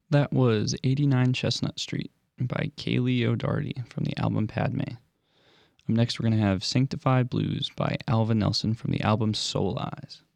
That was 89 Chestnut Street by Kaylee O'Doherty from the album Padme. Up next, we're going to have Sanctified Blues by Alva Nelson from the album Soul Eyes.